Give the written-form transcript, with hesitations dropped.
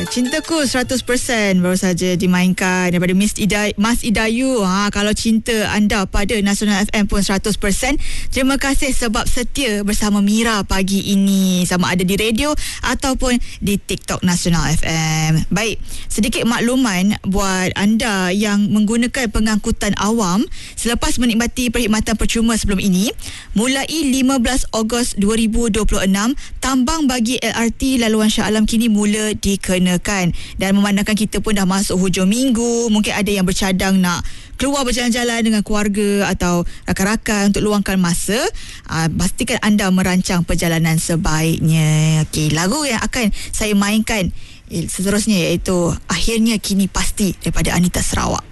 Cintaku 100% baru saja dimainkan daripada Mas Idayu. Kalau cinta anda pada Nasional FM pun 100%. Terima kasih sebab setia bersama Mira pagi ini, sama ada di radio ataupun di TikTok Nasional FM. Baik, sedikit makluman buat anda yang menggunakan pengangkutan awam selepas menikmati perkhidmatan percuma sebelum ini. Mulai 15 Ogos 2026, tambang bagi LRT laluan Shah Alam kini mula dikenakan. Dan memandangkan kita pun dah masuk hujung minggu, mungkin ada yang bercadang nak keluar berjalan-jalan dengan keluarga atau rakan-rakan untuk luangkan masa, pastikan anda merancang perjalanan sebaiknya. Okey, lagu yang akan saya mainkan seterusnya iaitu Akhirnya Kini Pasti daripada Anita Sarawak.